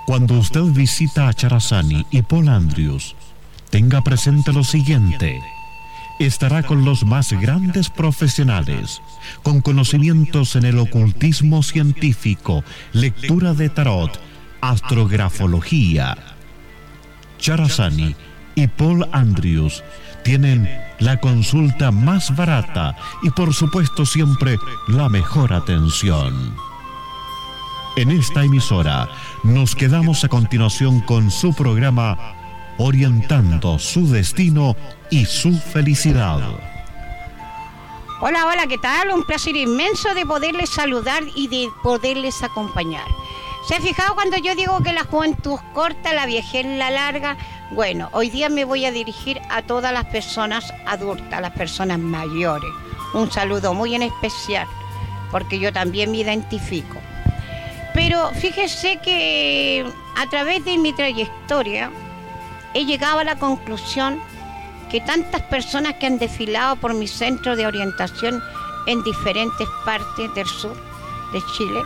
Cuando usted visita a Charazani y Paul Andrews, tenga presente lo siguiente: estará con los más grandes profesionales, con conocimientos en el ocultismo científico, lectura de tarot, astrografología. Charazani y Paul Andrews tienen la consulta más barata y, por supuesto, siempre la mejor atención. En esta emisora nos quedamos a continuación con su programa Orientando su destino y su felicidad. Hola, hola, ¿qué tal? Un placer inmenso de poderles saludar y de poderles acompañar. ¿Se ha fijado cuando yo digo que la juventud corta, la viejez la larga? Bueno, hoy día me voy a dirigir a todas las personas adultas, a las personas mayores. Un saludo muy en especial, porque yo también me identifico. Pero fíjese que a través de mi trayectoria he llegado a la conclusión que tantas personas que han desfilado por mi centro de orientación en diferentes partes del sur de Chile,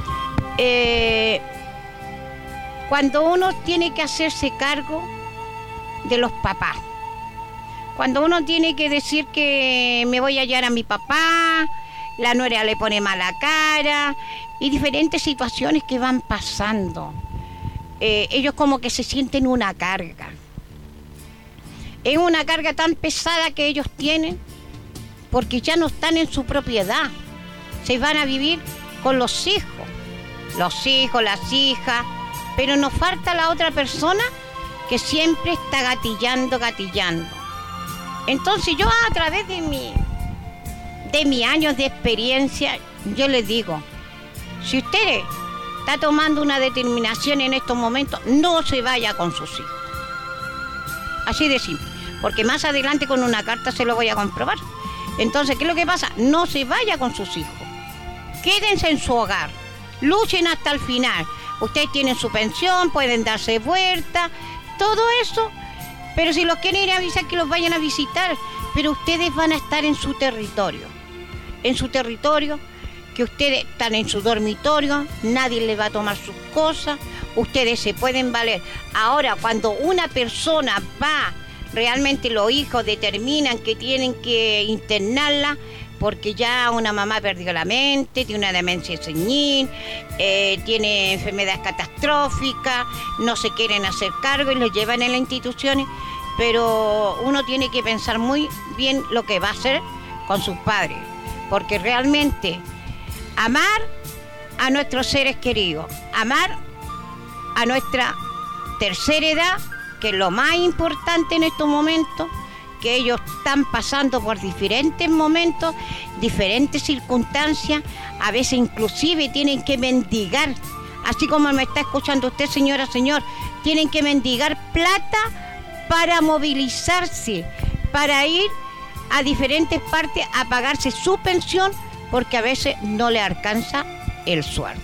cuando uno tiene que hacerse cargo de los papás, cuando uno tiene que decir que me voy a hallar a mi papá, la nuera le pone mala cara y diferentes situaciones que van pasando, ellos como que se sienten una carga. Es una carga tan pesada que ellos tienen porque ya no están en su propiedad. Se van a vivir con los hijos, las hijas, pero nos falta la otra persona que siempre está gatillando. Entonces yo a través de mis años de experiencia, yo les digo, si usted está tomando una determinación en estos momentos, no se vaya con sus hijos. Así de simple, porque más adelante con una carta se lo voy a comprobar. Entonces, ¿qué es lo que pasa? No se vaya con sus hijos. Quédense en su hogar. Luchen hasta el final. Ustedes tienen su pensión, pueden darse vuelta, todo eso. Pero si los quieren ir a avisar, que los vayan a visitar. Pero ustedes van a estar en su territorio. En su territorio, que ustedes están en su dormitorio, nadie les va a tomar sus cosas. Ustedes se pueden valer. Ahora, cuando una persona va, realmente los hijos determinan que tienen que internarla porque ya una mamá perdió la mente, tiene una demencia senil, tiene enfermedades catastróficas, no se quieren hacer cargo y los llevan en las instituciones, pero uno tiene que pensar muy bien lo que va a hacer con sus padres, porque realmente amar a nuestros seres queridos, amar a nuestra tercera edad, que es lo más importante en estos momentos, que ellos están pasando por diferentes momentos, diferentes circunstancias, a veces inclusive tienen que mendigar, así como me está escuchando usted, señora, señor, tienen que mendigar plata para movilizarse, para ir a diferentes partes a pagarse su pensión, porque a veces no le alcanza el sueldo.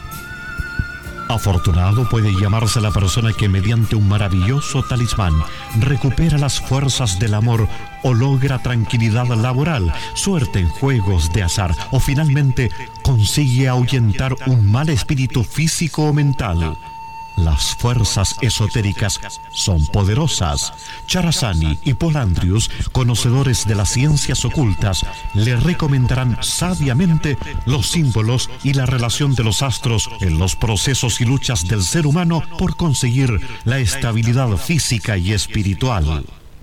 Afortunado puede llamarse la persona que mediante un maravilloso talismán recupera las fuerzas del amor o logra tranquilidad laboral, suerte en juegos de azar o finalmente consigue ahuyentar un mal espíritu físico o mental. Las fuerzas esotéricas son poderosas. Charazani y Paul Andrews, conocedores de las ciencias ocultas, le recomendarán sabiamente los símbolos y la relación de los astros en los procesos y luchas del ser humano por conseguir la estabilidad física y espiritual.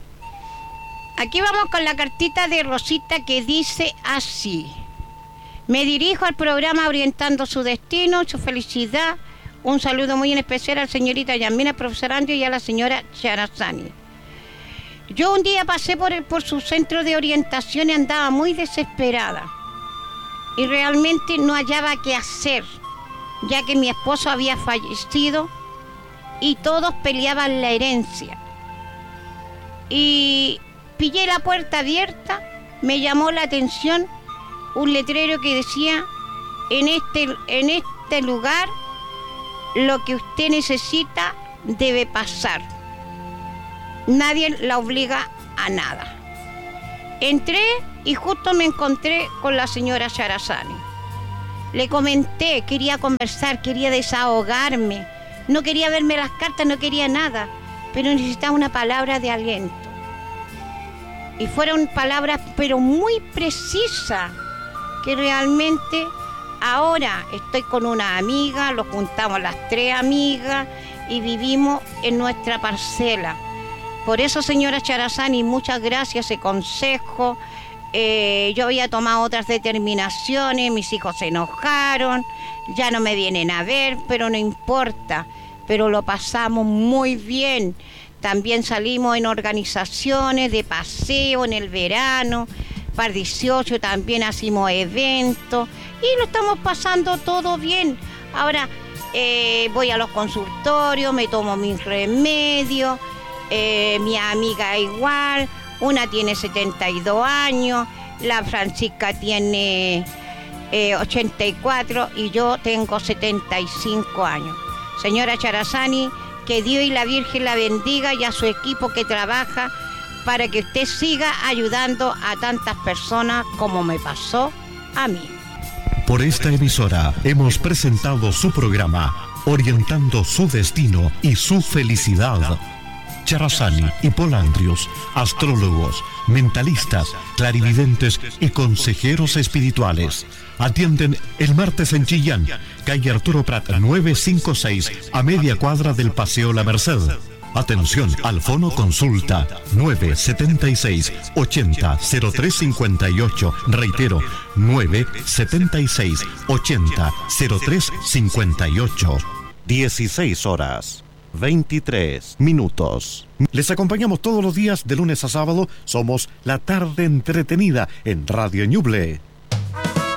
Aquí vamos con la cartita de Rosita que dice así: me dirijo al programa Orientando su destino, su felicidad. Un saludo muy en especial a la señorita Yamina, profesor Andrew, y a la señora Charazani. Yo un día pasé por su centro de orientación y andaba muy desesperada. Y realmente no hallaba qué hacer, ya que mi esposo había fallecido y todos peleaban la herencia. Y pillé la puerta abierta, me llamó la atención un letrero que decía: en este lugar lo que usted necesita debe pasar. Nadie la obliga a nada. Entré y justo me encontré con la señora Charazani. Le comenté, quería conversar, quería desahogarme, No quería verme las cartas, no quería nada, pero necesitaba una palabra de aliento. Y fueron palabras, pero muy precisas, que realmente ahora estoy con una amiga, lo juntamos las 3 amigas y vivimos en nuestra parcela. Por eso, señora Charazani, muchas gracias ese consejo. Yo había tomado otras determinaciones, mis hijos se enojaron, ya no me vienen a ver, pero no importa, pero lo pasamos muy bien. También salimos en organizaciones de paseo en el verano, para 18 también hacemos eventos y lo estamos pasando todo bien. Ahora voy a los consultorios, me tomo mis remedios, mi amiga igual, una tiene 72 años, la Francisca tiene 84 y yo tengo 75 años. Señora Charazani, que Dios y la Virgen la bendiga y a su equipo que trabaja para que usted siga ayudando a tantas personas como me pasó a mí. Por esta emisora hemos presentado su programa, orientando su destino y su felicidad. Charazani y Polandrios, astrólogos, mentalistas, clarividentes y consejeros espirituales. Atienden el martes en Chillán, calle Arturo Prat 956, a media cuadra del Paseo La Merced. Atención, al fono consulta 976 80 0358. Reitero, 976 80 0358. 16 horas 23 minutos. Les acompañamos todos los días de lunes a sábado. Somos La Tarde Entretenida en Radio Ñuble.